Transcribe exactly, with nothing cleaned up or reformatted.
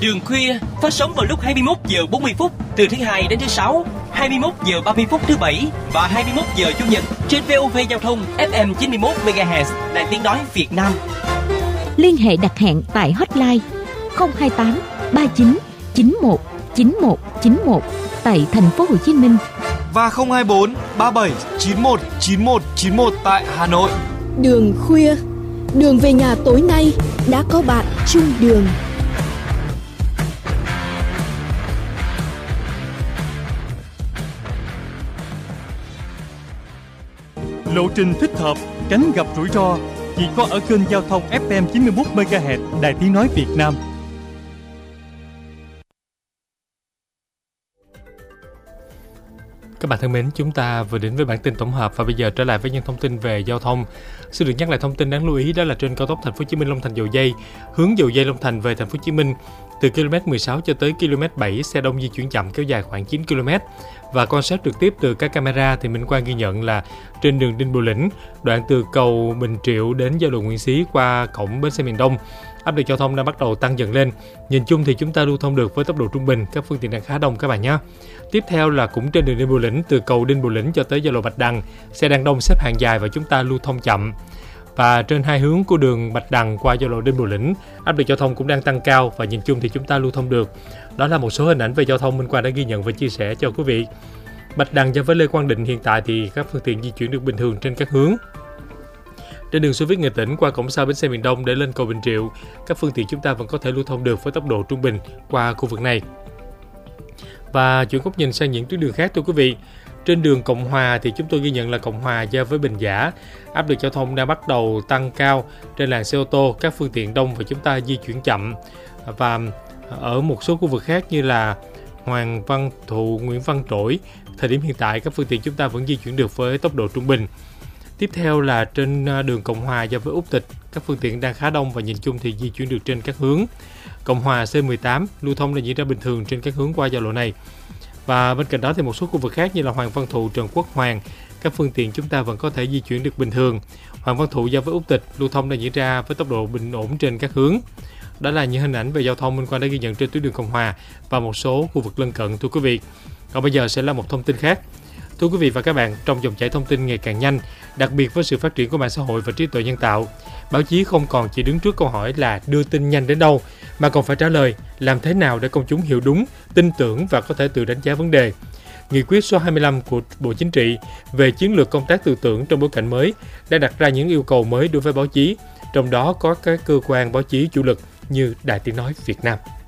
Đường khuya phát sóng vào lúc hai mươi mốt giờ bốn mươi phút từ thứ hai đến thứ sáu, hai mươi mốt giờ ba mươi phút thứ bảy và hai mươi mốt giờ chủ nhật trên vê o vê Giao thông ép em chín mươi mốt mê ga héc Đài Tiếng nói Việt Nam. Liên hệ đặt hẹn tại hotline không hai tám ba chín chín một chín một chín một tại thành phố Hồ Chí Minh và không hai bốn ba bảy chín một chín một chín một tại Hà Nội. Đường khuya, đường về nhà tối nay đã có bạn chung đường. Lộ trình thích hợp, tránh gặp rủi ro chỉ có ở kênh giao thông ép em chín mươi mốt mê ga héc Đài Tiếng nói Việt Nam. Các bạn thân mến, chúng ta vừa đến với bản tin tổng hợp và bây giờ trở lại với những thông tin về giao thông. Xin được nhắc lại thông tin đáng lưu ý đó là trên cao tốc Thành phố Hồ Chí Minh Long Thành Dầu Giây, hướng Dầu Giây Long Thành về Thành phố Hồ Chí Minh từ ki lô mét mười sáu cho tới ki lô mét bảy xe đông di chuyển chậm kéo dài khoảng chín ki lô mét. Và quan sát trực tiếp từ các camera thì Minh Quang ghi nhận là trên đường Đinh Bộ Lĩnh, đoạn từ cầu Bình Triệu đến giao lộ Nguyễn Xí qua cổng bến xe miền Đông, áp lực giao thông đã bắt đầu tăng dần lên. Nhìn chung thì chúng ta lưu thông được với tốc độ trung bình, các phương tiện đang khá đông các bạn nhé. Tiếp theo là cũng trên đường Đinh Bộ Lĩnh, từ cầu Đinh Bộ Lĩnh cho tới giao lộ Bạch Đằng, xe đang đông xếp hàng dài và chúng ta lưu thông chậm. Và trên hai hướng của đường Bạch Đằng qua giao lộ Đinh Bộ Lĩnh, áp lực giao thông cũng đang tăng cao và nhìn chung thì chúng ta lưu thông được. Đó là một số hình ảnh về giao thông Minh Quang đã ghi nhận và chia sẻ cho quý vị. Bạch Đằng giao với Lê Quang Định hiện tại thì các phương tiện di chuyển được bình thường trên các hướng. Trên đường Xô Viết Nghệ Tĩnh qua cổng sau bến xe miền Đông để lên cầu Bình Triệu, các phương tiện chúng ta vẫn có thể lưu thông được với tốc độ trung bình qua khu vực này. Và chuyển góc nhìn sang những tuyến đường khác thưa quý vị. Trên đường Cộng Hòa thì chúng tôi ghi nhận là Cộng Hòa giao với Bình Giả, áp lực giao thông đang bắt đầu tăng cao trên làn xe ô tô, các phương tiện đông và chúng ta di chuyển chậm. Và ở một số khu vực khác như là Hoàng Văn Thụ, Nguyễn Văn Trỗi, thời điểm hiện tại các phương tiện chúng ta vẫn di chuyển được với tốc độ trung bình. Tiếp theo là trên đường Cộng Hòa giao với Úc Tịch, các phương tiện đang khá đông và nhìn chung thì di chuyển được trên các hướng. Cộng Hòa C mười tám lưu thông đang diễn ra bình thường trên các hướng qua giao lộ này. Và bên cạnh đó thì một số khu vực khác như là Hoàng Văn Thụ, Trần Quốc Hoàng, các phương tiện chúng ta vẫn có thể di chuyển được bình thường. Hoàng Văn Thụ giao với Úc Tịch lưu thông đang diễn ra với tốc độ bình ổn trên các hướng. Đó là những hình ảnh về giao thông Minh Quang đã ghi nhận trên tuyến đường Cộng Hòa và một số khu vực lân cận thưa quý vị. Còn bây giờ sẽ là một thông tin khác. Thưa quý vị và các bạn, trong dòng chảy thông tin ngày càng nhanh, đặc biệt với sự phát triển của mạng xã hội và trí tuệ nhân tạo, báo chí không còn chỉ đứng trước câu hỏi là đưa tin nhanh đến đâu, mà còn phải trả lời làm thế nào để công chúng hiểu đúng, tin tưởng và có thể tự đánh giá vấn đề. Nghị quyết số hai mươi lăm của Bộ Chính trị về chiến lược công tác tư tưởng trong bối cảnh mới đã đặt ra những yêu cầu mới đối với báo chí, trong đó có các cơ quan báo chí chủ lực như Đài Tiếng nói Việt Nam.